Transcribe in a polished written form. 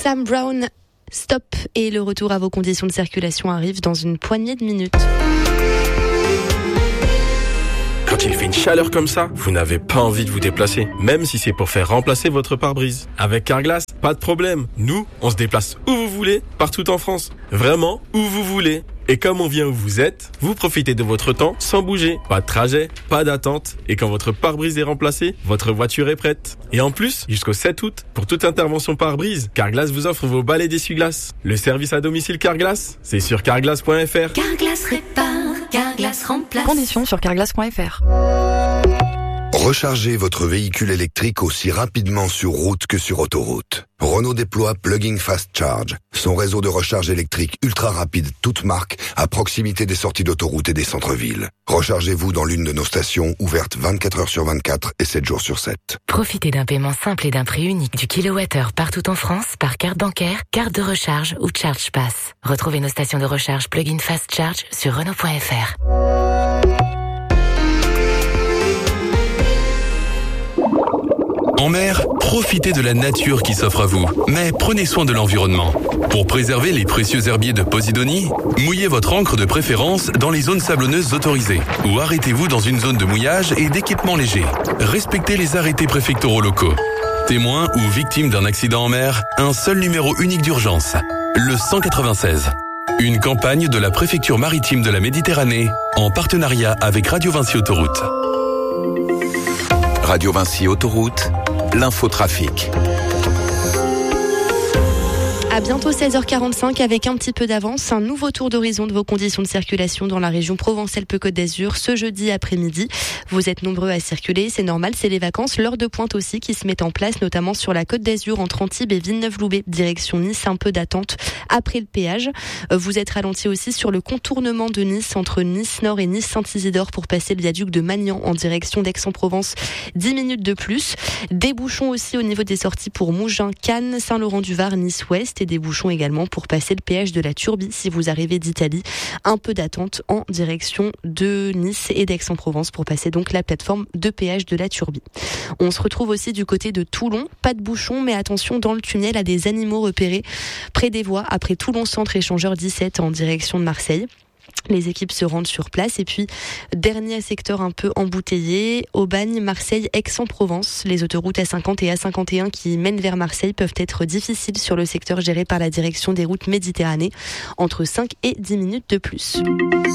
Sam Brown, Stop, et le retour à vos conditions de circulation arrive dans une poignée de minutes. Quand il fait une chaleur comme ça, vous n'avez pas envie de vous déplacer, même si c'est pour faire remplacer votre pare-brise. Avec Carglass, pas de problème. Nous, on se déplace où vous voulez, partout en France. Vraiment, où vous voulez. Et comme on vient où vous êtes, vous profitez de votre temps sans bouger. Pas de trajet, pas d'attente. Et quand votre pare-brise est remplacé, votre voiture est prête. Et en plus, jusqu'au 7 août, pour toute intervention pare-brise, Carglass vous offre vos balais d'essuie-glace. Le service à domicile Carglass, c'est sur carglass.fr. Carglass répare, Carglass remplace. Conditions sur carglass.fr. Rechargez votre véhicule électrique aussi rapidement sur route que sur autoroute. Renault déploie Plug-in Fast Charge, son réseau de recharge électrique ultra rapide toute marque à proximité des sorties d'autoroute et des centres-villes. Rechargez-vous dans l'une de nos stations ouvertes 24 heures sur 24 et 7 jours sur 7. Profitez d'un paiement simple et d'un prix unique du kilowattheure partout en France par carte bancaire, carte de recharge ou Charge Pass. Retrouvez nos stations de recharge Plug-in Fast Charge sur Renault.fr. En mer, profitez de la nature qui s'offre à vous, mais prenez soin de l'environnement. Pour préserver les précieux herbiers de Posidonie, mouillez votre ancre de préférence dans les zones sablonneuses autorisées ou arrêtez-vous dans une zone de mouillage et d'équipement léger. Respectez les arrêtés préfectoraux locaux. Témoin ou victime d'un accident en mer, un seul numéro unique d'urgence, le 196. Une campagne de la préfecture maritime de la Méditerranée en partenariat avec Radio Vinci Autoroute. Radio Vinci Autoroute, l'infotrafic. À bientôt 16h45 avec un petit peu d'avance, un nouveau tour d'horizon de vos conditions de circulation dans la région Provence-Alpes-Côte d'Azur ce jeudi après-midi. Vous êtes nombreux à circuler, c'est normal, c'est les vacances, l'heure de pointe aussi qui se met en place, notamment sur la Côte d'Azur entre Antibes et Villeneuve-Loubet, direction Nice, un peu d'attente après le péage. Vous êtes ralenti aussi sur le contournement de Nice entre Nice-Nord et Nice-Saint-Isidore pour passer le viaduc de Magnan en direction d'Aix-en-Provence, 10 minutes de plus. Des bouchons aussi au niveau des sorties pour Mougins, Cannes, Saint-Laurent-du-Var, Nice-Ouest, et des bouchons également pour passer le péage de la Turbie si vous arrivez d'Italie. Un peu d'attente en direction de Nice et d'Aix-en-Provence pour passer donc la plateforme de péage de la Turbie. On se retrouve aussi du côté de Toulon. Pas de bouchons, mais attention, dans le tunnel à des animaux repérés près des voies après Toulon Centre échangeur 17 en direction de Marseille. Les équipes se rendent sur place. Et puis, dernier secteur un peu embouteillé, Aubagne, Marseille, Aix-en-Provence. Les autoroutes A50 et A51 qui mènent vers Marseille peuvent être difficiles sur le secteur géré par la direction des routes Méditerranée. Entre 5 et 10 minutes de plus.